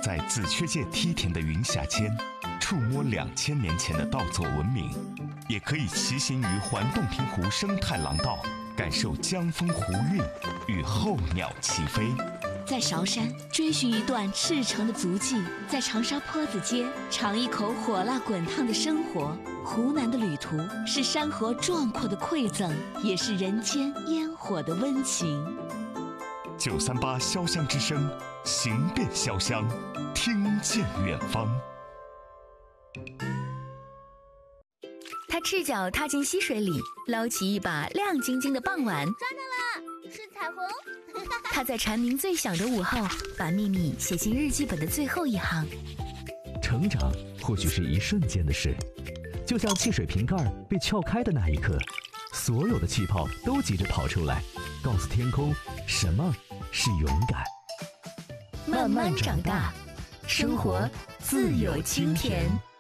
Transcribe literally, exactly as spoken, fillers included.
在紫雀界梯田的云霞间，触摸两千年前的稻作文明，也可以骑行于环洞庭湖生态廊道，感受江风湖韵与候鸟齐飞。 在韶山追寻一段赤诚的足迹，在长沙坡子街尝一口火辣滚烫的生活。湖南的旅途是山河壮阔的馈赠，也是人间烟火的温情。 九三八潇湘之声，行遍潇湘，听见远方。 他赤脚踏进溪水里，捞起一把亮晶晶的傍晚。 抓到了，是彩虹。 他在蝉鸣最响的午后，把秘密写进日记本的最后一行。 成长或许是一瞬间的事，就像汽水瓶盖被撬开的那一刻，所有的气泡都急着跑出来，告诉天空什么是勇敢。 慢慢长大，生活自有清甜。